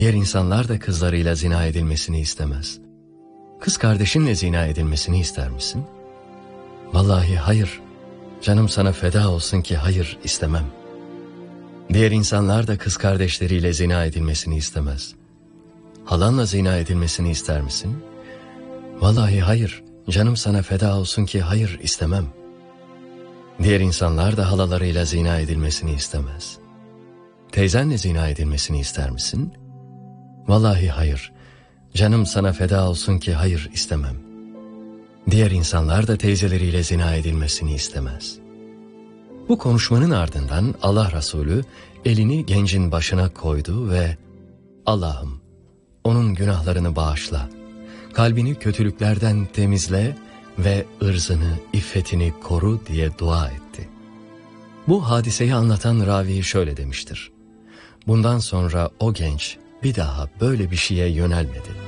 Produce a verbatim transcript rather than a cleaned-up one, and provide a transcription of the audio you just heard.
Diğer insanlar da kızlarıyla zina edilmesini istemez. Kız kardeşinle zina edilmesini ister misin? Vallahi hayır. Canım sana feda olsun ki hayır istemem. Diğer insanlar da kız kardeşleriyle zina edilmesini istemez. Halanla zina edilmesini ister misin? Vallahi hayır. Canım sana feda olsun ki hayır istemem. Diğer insanlar da halalarıyla zina edilmesini istemez. Teyzenle zina edilmesini ister misin? Vallahi hayır. Canım sana feda olsun ki hayır istemem. Diğer insanlar da teyzeleriyle zina edilmesini istemez. Bu konuşmanın ardından Allah Resulü elini gencin başına koydu ve Allah'ım onun günahlarını bağışla, kalbini kötülüklerden temizle ve ırzını, iffetini koru diye dua etti. Bu hadiseyi anlatan ravi şöyle demiştir: bundan sonra o genç bir daha böyle bir şeye yönelmedi.